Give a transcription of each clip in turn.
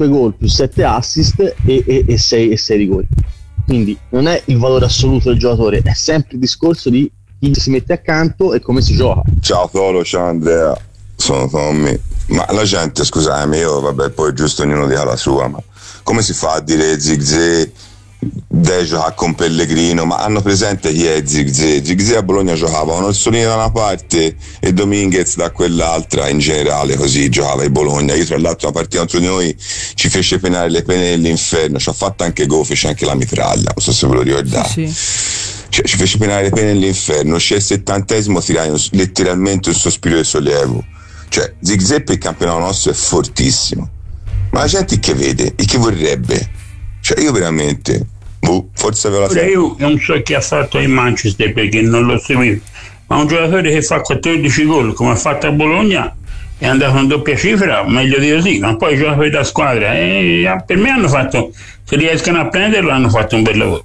5 gol più 7 assist e 6 rigori. Quindi non è il valore assoluto del giocatore, è sempre il discorso di chi si mette accanto e come si gioca. Ciao Tolo, ciao Andrea, sono Tommy. Ma la gente, scusami, io vabbè, poi giusto ognuno dica la sua, ma come si fa a dire Zirkzee deve giocare con Pellegrino? Ma hanno presente chi è Zirkzee? Zirkzee a Bologna giocava un Orsolini da una parte e Dominguez da quell'altra, in generale così giocava il Bologna. Io tra l'altro la partita contro di noi ci fece penare le pene dell'inferno, ci ha fatto anche gol, fece anche la mitraglia, non so se ve lo ricordate. Sì. Cioè, ci fece penare le pene dell'inferno, c'è il 70esimo, tirai letteralmente un sospiro di sollievo. Cioè, Zirkzee per il campionato nostro è fortissimo, ma la gente che vede e che vorrebbe, cioè io veramente forse ve la fede. Io non so chi ha fatto in Manchester perché non lo seguivo, ma un giocatore che fa 14 gol come ha fatto a Bologna è andato in doppia cifra, meglio di così, ma poi i giocatori da squadra per me hanno fatto, se riescono a prenderlo, hanno fatto un bel lavoro.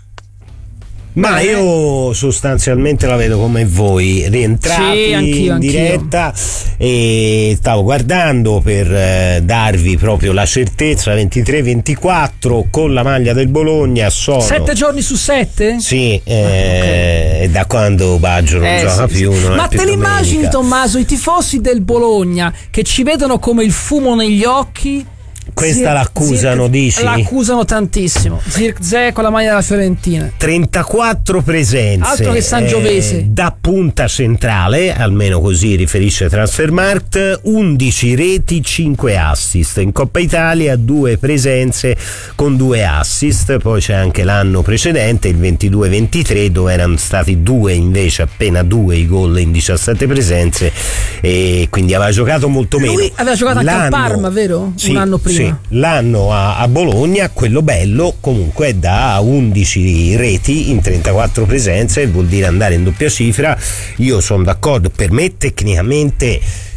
Ma io sostanzialmente la vedo come voi, rientrati in diretta e stavo guardando per darvi proprio la certezza. 23-24 con la maglia del Bologna sono 7 giorni su 7? Sì, okay. Da quando Baggio non gioca più, non ma è più te l'immagini, Tommaso, i tifosi del Bologna che ci vedono come il fumo negli occhi? Questa l'accusano, dici? L'accusano tantissimo. Zirkzee con la maglia della Fiorentina. 34 presenze. Altro che Sangiovese. Da punta centrale, almeno così riferisce Transfermarkt, 11 reti, 5 assist. In Coppa Italia 2 presenze con 2 assist. Poi c'è anche l'anno precedente, il 22-23, dove erano stati 2 invece, appena 2 i gol in 17 presenze, e quindi aveva giocato molto meno. Lui aveva giocato anche al Parma, vero? Sì, un anno prima. Sì, l'anno a Bologna, quello bello, comunque è da 11 reti in 34 presenze, vuol dire andare in doppia cifra. Io sono d'accordo, per me tecnicamente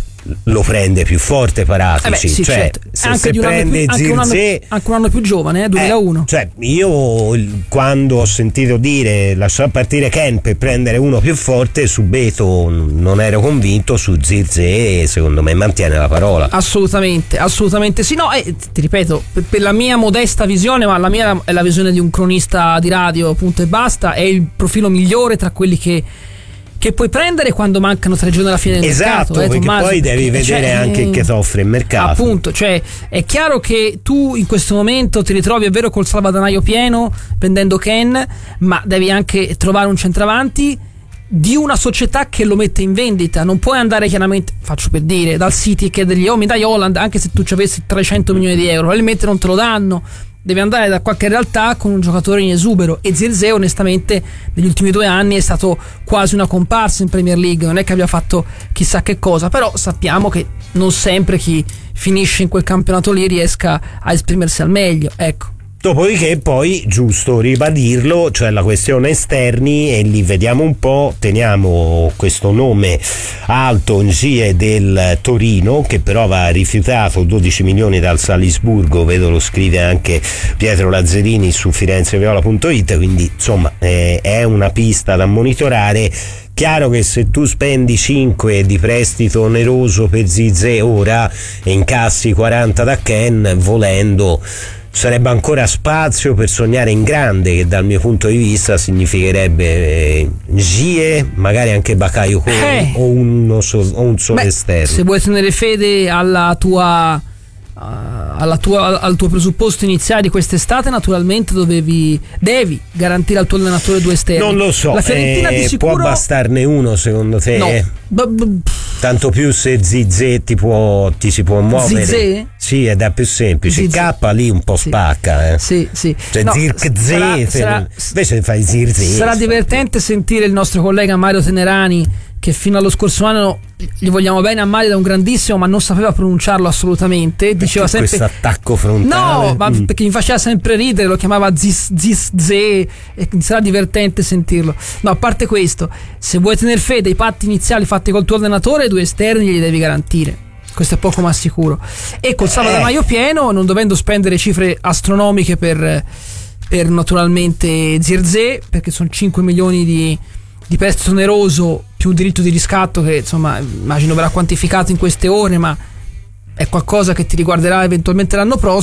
lo prende più forte Paratici, sì, cioè certo. se Anche prende Zirkzee, anche un anno più giovane, 2001. Cioè io quando ho sentito dire lasciare partire Ken per prendere uno più forte, su Beto non ero convinto, su Zirkzee secondo me mantiene la parola. Assolutamente sì, no, ti ripeto, per la mia modesta visione, ma la mia è la visione di un cronista di radio, punto e basta, è il profilo migliore tra quelli che puoi prendere quando mancano 3 giorni alla fine del mercato. Perché Tommaso, poi devi vedere anche che ti offre il mercato. Appunto, cioè è chiaro che tu in questo momento ti ritrovi, è vero, col salvadanaio pieno prendendo Ken, ma devi anche trovare un centravanti di una società che lo mette in vendita. Non puoi andare, chiaramente, faccio per dire, dal City e chiedergli mi dai Holland, anche se tu ci avessi 300 milioni di euro, probabilmente non te lo danno. Devi andare da qualche realtà con un giocatore in esubero, e Zirkzee onestamente negli ultimi 2 anni è stato quasi una comparsa in Premier League, non è che abbia fatto chissà che cosa, però sappiamo che non sempre chi finisce in quel campionato lì riesca a esprimersi al meglio, ecco. Dopodiché poi, giusto ribadirlo, cioè la questione esterni, e lì vediamo un po', teniamo questo nome alto in GIE del Torino, che però aveva rifiutato 12 milioni dal Salisburgo, vedo lo scrive anche Pietro Lazzarini su firenzeviola.it, quindi insomma è una pista da monitorare. Chiaro che se tu spendi 5 di prestito oneroso per Zirkzee ora e incassi 40 da Ken, volendo sarebbe ancora spazio per sognare in grande, che dal mio punto di vista significherebbe GIE, magari anche Bakayoko o un solo esterno. Se vuoi tenere fede al tuo presupposto iniziale di quest'estate, naturalmente devi garantire al tuo allenatore 2 esterni. Non lo so, la Fiorentina di sicuro... può bastarne uno secondo te? No. Tanto più se Zirkzee ti si può muovere. Zirkzee? Sì, ed è più semplice. Zirkzee. K lì un po' spacca. Sì. Cioè no, Zirkzee, invece fai Zirkzee. Sarà divertente sentire il nostro collega Mario Tenerani, che fino allo scorso anno, gli vogliamo bene a Mario, da un grandissimo, ma non sapeva pronunciarlo assolutamente. Diceva sempre questo attacco frontale. No, ma perché mi faceva sempre ridere, lo chiamava Zirkzee, e sarà divertente sentirlo. No, a parte questo, se vuoi tener fede ai patti iniziali fatti col tuo allenatore, 2 esterni li devi garantire. Questo è poco ma sicuro. E col salvadanaio pieno, non dovendo spendere cifre astronomiche per naturalmente Zirkzee, perché sono 5 milioni di prestito oneroso più diritto di riscatto, che insomma immagino verrà quantificato in queste ore, ma è qualcosa che ti riguarderà eventualmente l'anno prossimo.